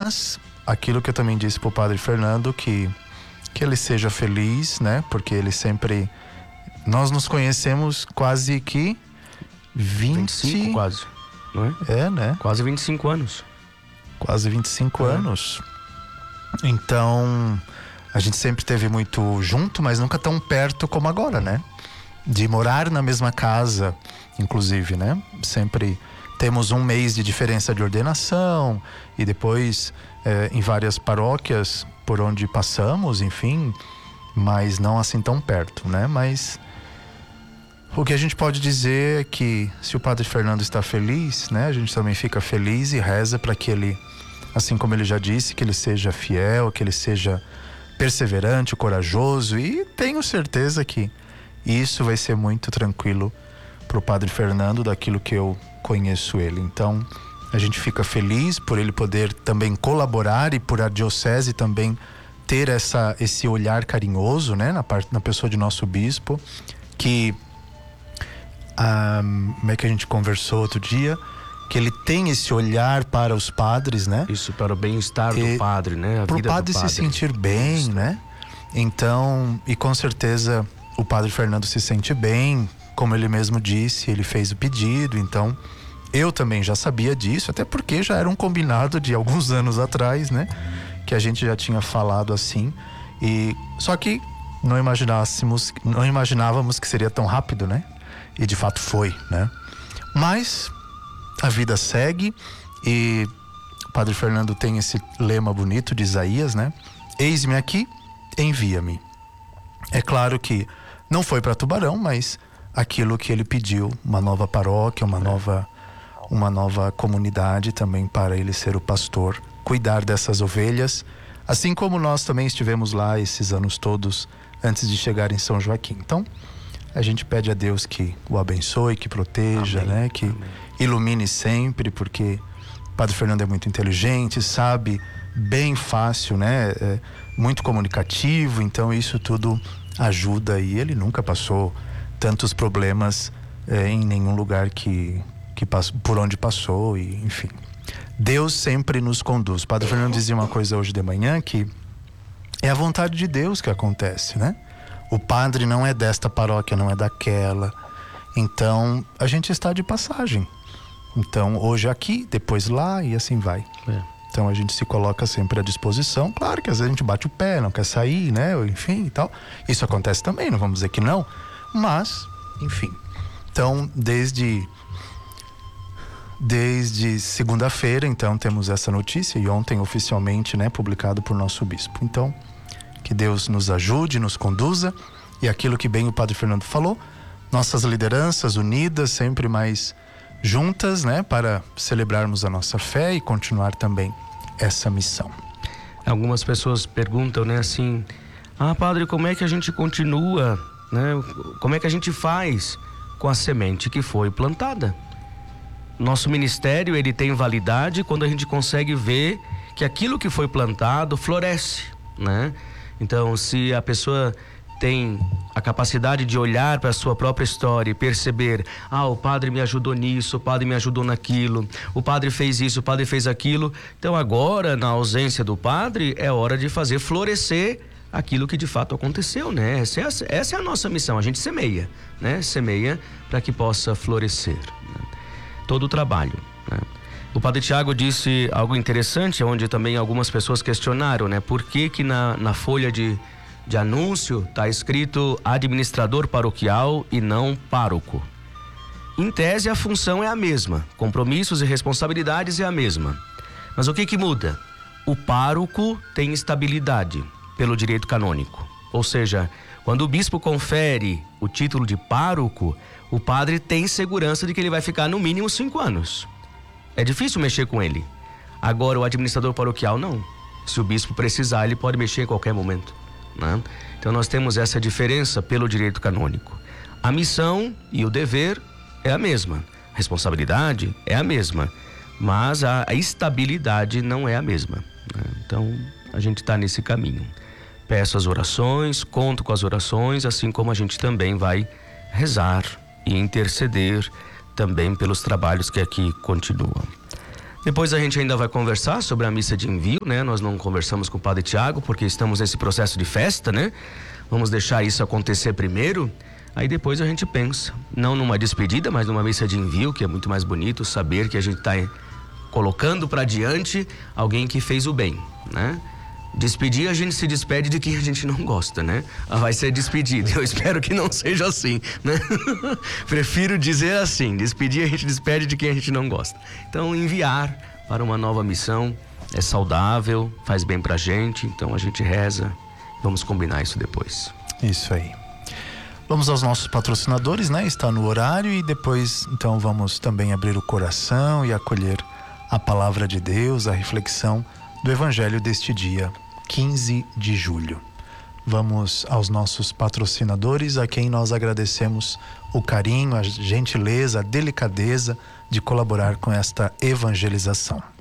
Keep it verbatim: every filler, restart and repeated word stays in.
Mas aquilo que eu também disse pro Padre Fernando, que, que ele seja feliz, né? Porque ele sempre... Nós nos conhecemos quase que vinte... vinte e cinco quase, não é? É, né? Quase vinte e cinco anos. Quase vinte e cinco é. anos. Então, a gente sempre esteve muito junto, mas nunca tão perto como agora, né? De morar na mesma casa, inclusive, né? Sempre temos um mês de diferença de ordenação e depois é, em várias paróquias por onde passamos, enfim, mas não assim tão perto, né? Mas o que a gente pode dizer é que se o Padre Fernando está feliz, né? A gente também fica feliz e reza para que ele, assim como ele já disse, que ele seja fiel, que ele seja perseverante, corajoso, e tenho certeza que isso vai ser muito tranquilo para o Padre Fernando, daquilo que eu conheço ele. Então, a gente fica feliz por ele poder também colaborar e por a diocese também ter essa, esse olhar carinhoso, né, na, parte, na pessoa de nosso bispo, que, ah, como é que a gente conversou outro dia, que ele tem esse olhar para os padres, né? Isso, para o bem-estar do padre, né? Para o padre se sentir bem, Isso. né? Então, e com certeza o Padre Fernando se sente bem, como ele mesmo disse, ele fez o pedido, então eu também já sabia disso, até porque já era um combinado de alguns anos atrás, né? Que a gente já tinha falado assim, e só que não imaginássemos, não imaginávamos que seria tão rápido, né? E de fato foi, né? Mas a vida segue e o Padre Fernando tem esse lema bonito de Isaías, né? Eis-me aqui, envia-me. É claro que não foi para Tubarão, mas aquilo que ele pediu, uma nova paróquia, uma nova, uma nova comunidade também para ele ser o pastor, cuidar dessas ovelhas, assim como nós também estivemos lá esses anos todos antes de chegar em São Joaquim. Então, a gente pede a Deus que o abençoe, que proteja, Amém. né? Que Amém. ilumine sempre, porque o Padre Fernando é muito inteligente, sabe bem fácil, né? É muito comunicativo, então isso tudo ajuda, e ele nunca passou tantos problemas é, em nenhum lugar que, que passou, por onde passou, e enfim. Deus sempre nos conduz. O Padre Fernando dizia uma coisa hoje de manhã, que é a vontade de Deus que acontece, né? O padre não é desta paróquia, não é daquela. Então, a gente está de passagem. Então, hoje aqui, depois lá e assim vai. É. Então, a gente se coloca sempre à disposição. Claro que às vezes a gente bate o pé, não quer sair, né? Enfim e tal. Isso acontece também, não vamos dizer que não. Mas, enfim. Então, desde... Desde segunda-feira, então, temos essa notícia. E ontem, oficialmente, né? Publicado por nosso bispo. Então... que Deus nos ajude, nos conduza, e aquilo que bem o Padre Fernando falou, nossas lideranças unidas, sempre mais juntas, né, para celebrarmos a nossa fé e continuar também essa missão. Algumas pessoas perguntam, né, assim, ah, padre, como é que a gente continua, né, como é que a gente faz com a semente que foi plantada? Nosso ministério, ele tem validade quando a gente consegue ver que aquilo que foi plantado floresce, né? Então, se a pessoa tem a capacidade de olhar para a sua própria história e perceber, ah, o padre me ajudou nisso, o padre me ajudou naquilo, o padre fez isso, o padre fez aquilo, então agora, na ausência do padre, é hora de fazer florescer aquilo que de fato aconteceu, né? Essa é a, essa é a nossa missão, a gente semeia, né? Semeia para que possa florescer, né? Todo o trabalho, né? O Padre Tiago disse algo interessante, onde também algumas pessoas questionaram, né? Por que que na, na folha de, de anúncio está escrito administrador paroquial e não pároco? Em tese, a função é a mesma, compromissos e responsabilidades é a mesma. Mas o que que muda? O pároco tem estabilidade pelo direito canônico. Ou seja, quando o bispo confere o título de pároco, o padre tem segurança de que ele vai ficar no mínimo cinco anos. É difícil mexer com ele. Agora, o administrador paroquial, não. Se o bispo precisar, ele pode mexer em qualquer momento, né? Então, nós temos essa diferença pelo direito canônico. A missão e o dever é a mesma. A responsabilidade é a mesma. Mas a estabilidade não é a mesma, né? Então, a gente está nesse caminho. Peço as orações, conto com as orações, assim como a gente também vai rezar e interceder também pelos trabalhos que aqui continuam. Depois a gente ainda vai conversar sobre a missa de envio, né? Nós não conversamos com o Padre Tiago porque estamos nesse processo de festa, né? Vamos deixar isso acontecer primeiro, aí depois a gente pensa, não numa despedida, mas numa missa de envio, que é muito mais bonito saber que a gente está colocando para diante alguém que fez o bem, né? Despedir, a gente se despede de quem a gente não gosta, né? Vai ser despedido. Eu espero que não seja assim, né? Prefiro dizer assim: despedir, a gente despede de quem a gente não gosta. Então, enviar para uma nova missão é saudável, faz bem pra gente. Então, a gente reza. Vamos combinar isso depois. Isso aí. Vamos aos nossos patrocinadores, né? Está no horário e depois, então, vamos também abrir o coração e acolher a palavra de Deus, a reflexão do Evangelho deste dia, quinze de julho. Vamos aos nossos patrocinadores, a quem nós agradecemos o carinho, a gentileza, a delicadeza de colaborar com esta evangelização.